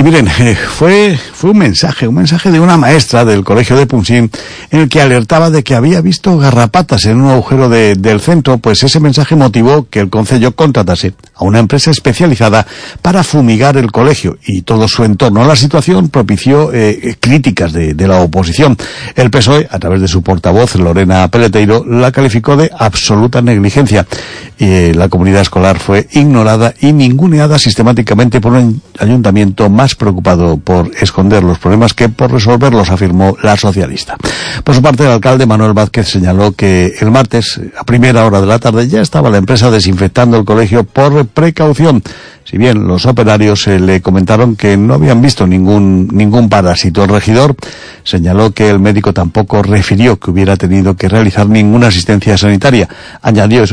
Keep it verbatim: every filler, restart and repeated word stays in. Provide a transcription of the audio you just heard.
Y miren, eh, fue fue un mensaje, un mensaje de una maestra del colegio de Punsín en el que alertaba de que había visto garrapatas en un agujero de, del centro. Pues ese mensaje motivó que el concello contratase a una empresa especializada para fumigar el colegio y todo su entorno. La situación propició eh, críticas de, de la oposición. El P S O E, a través de su portavoz, Lorena Peleteiro, la calificó de absoluta negligencia. Y eh, la comunidad escolar fue ignorada y ninguneada sistemáticamente por un ayuntamiento más preocupado por esconder los problemas que por resolverlos, afirmó la socialista. Por su parte, el alcalde Manuel Vázquez señaló que el martes, a primera hora de la tarde, ya estaba la empresa desinfectando el colegio por precaución. Si bien los operarios eh, le comentaron que no habían visto ningún ningún parásito. El regidor señaló que el médico tampoco refirió que hubiera tenido que realizar ninguna asistencia sanitaria. Añadió